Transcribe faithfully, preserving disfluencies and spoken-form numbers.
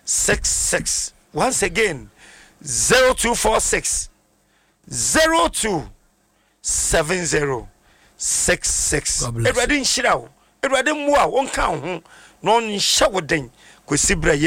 six six. Once again, zero two four six zero two seven zero six six. Everybody in Shirao, everybody mua, one count, non shawoden, Kusibra.